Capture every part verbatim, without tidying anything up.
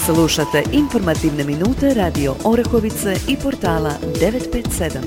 Slušate informativne minute Radio Orahovice i portala devet pet sedam.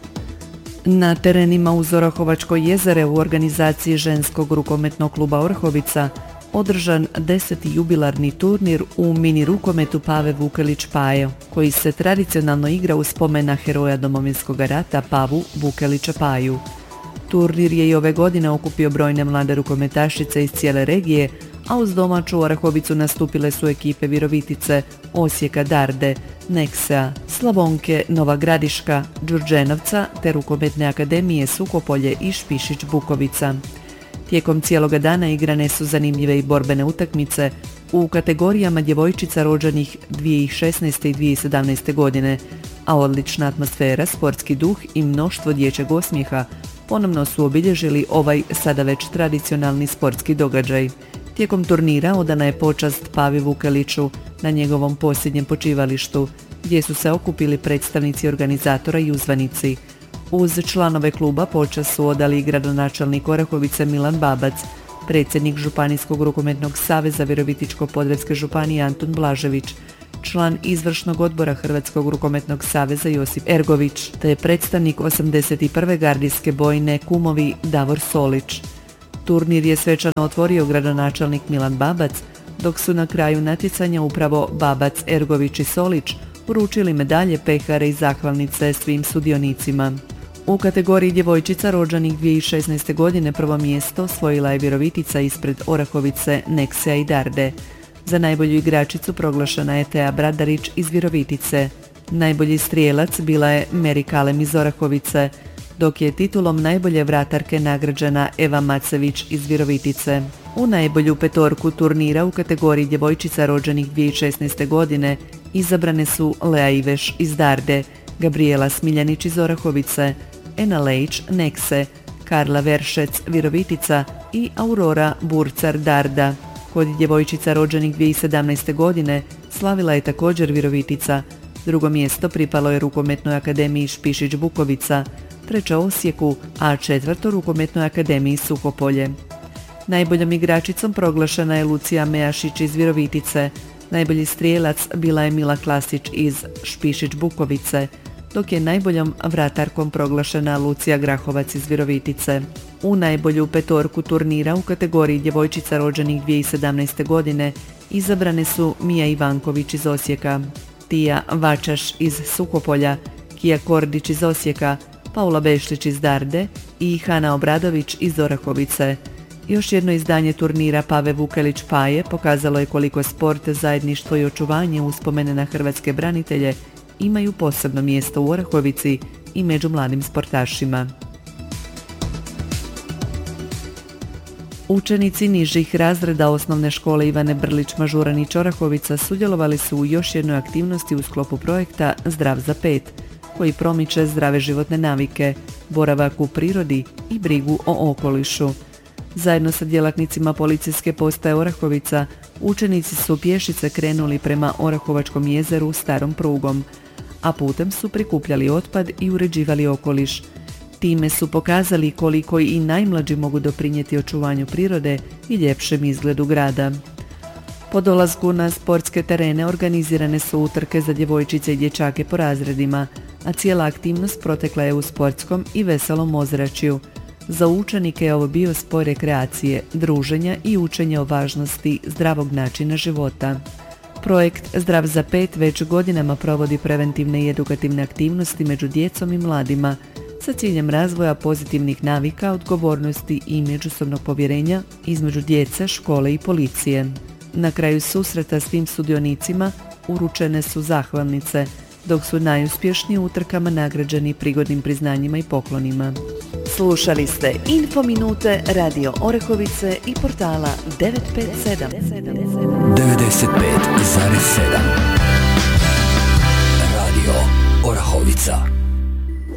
Na terenima uz Orahovačko jezero u organizaciji ženskog rukometnog kluba Orahovica održan deseti jubilarni turnir u mini rukometu Pave Vukelić Pajo, koji se tradicionalno igra u spomen na heroja Domovinskog rata Pavu Vukelića Paju. Turnir je i ove godine okupio brojne mlade rukometašice iz cijele regije, a uz domaću Orahovicu nastupile su ekipe Virovitice, Osijeka, Darde, Neksea, Slavonke, Nova Gradiška, Đurđenovca te rukometne akademije Sukopolje i Špišić Bukovica. Tijekom cijeloga dana igrane su zanimljive i borbene utakmice u kategorijama djevojčica rođenih dvije tisuće šesnaeste i dvije tisuće sedamnaeste godine, a odlična atmosfera, sportski duh i mnoštvo dječjeg osmijeha ponovno su obilježili ovaj sada već tradicionalni sportski događaj. Tijekom turnira odana je počast Pavi Vukeliću na njegovom posljednjem počivalištu, gdje su se okupili predstavnici organizatora i uzvanici. Uz članove kluba počast su odali i gradonačelnik Orahovice Milan Babac, predsjednik Županijskog rukometnog saveza Virovitičko-podravske županije Antun Blažević, član izvršnog odbora Hrvatskog rukometnog saveza Josip Ergović, te predstavnik osamdeset prve gardijske bojne Kumovi Davor Solić. Turnir je svečano otvorio gradonačelnik Milan Babac, dok su na kraju natjecanja upravo Babac, Ergović i Solić uručili medalje, pehare i zahvalnice svim sudionicima. U kategoriji djevojčica rođenih dvije tisuće šesnaeste godine prvo mjesto osvojila je Virovitica ispred Orahovice, Neksea i Darde. Za najbolju igračicu proglašena je Teja Bradarić iz Virovitice. Najbolji strijelac bila je Meri Kalem iz Orahovice, dok je titulom najbolje vratarke nagrađena Eva Macević iz Virovitice. U najbolju petorku turnira u kategoriji djevojčica rođenih dvije tisuće šesnaeste godine izabrane su Lea Iveš iz Darde, Gabriela Smiljanić iz Orahovice, Ena Lejić Nekse, Karla Veršec Virovitica i Aurora Burcar Darda. Kod djevojčica rođenih dvije tisuće sedamnaeste godine slavila je također Virovitica. Drugo mjesto pripalo je Rukometnoj akademiji Špišić Bukovica, treće Osijeku, a četvrto Rukometnoj akademiji Sukopolje. Najboljom igračicom proglašena je Lucija Mejašić iz Virovitice, najbolji strijelac bila je Mila Klasić iz Špišić Bukovice, dok je najboljom vratarkom proglašena Lucija Grahovac iz Virovitice. U najbolju petorku turnira u kategoriji djevojčica rođenih dvije tisuće sedamnaeste godine izabrane su Mija Ivanković iz Osijeka, Tija Vačaš iz Sukopolja, Kija Kordić iz Osijeka, Paula Beštić iz Darde i Hana Obradović iz Orahovice. Još jedno izdanje turnira Pave Vukelić Paje pokazalo je koliko sport, zajedništvo i očuvanje uspomene na hrvatske branitelje imaju posebno mjesto u Orahovici i među mladim sportašima. Učenici nižih razreda osnovne škole Ivane Brlić-Mažuranić Orahovica sudjelovali su u još jednoj aktivnosti u sklopu projekta Zdrav za pet, koji promiče zdrave životne navike, boravak u prirodi i brigu o okolišu. Zajedno sa djelatnicima policijske postaje Orahovica, učenici su pješice krenuli prema Orahovačkom jezeru starom prugom, a putem su prikupljali otpad i uređivali okoliš. Time su pokazali koliko i najmlađi mogu doprinijeti očuvanju prirode i ljepšem izgledu grada. Po dolasku na sportske terene organizirane su utrke za djevojčice i dječake po razredima, a cijela aktivnost protekla je u sportskom i veselom ozračju. Za učenike je ovo bio spoj rekreacije, druženja i učenja o važnosti zdravog načina života. Projekt Zdrav za pet već godinama provodi preventivne i edukativne aktivnosti među djecom i mladima sa ciljem razvoja pozitivnih navika, odgovornosti i međusobnog povjerenja između djece, škole i policije. Na kraju susreta s tim sudionicima uručene su zahvalnice, dok su najuspješniji u utrkama nagrađeni prigodnim priznanjima i poklonima. Slušali ste Info Minute Radio Orahovice i portala devet pet sedam. devedeset pet zarez sedam Radio Orahovica.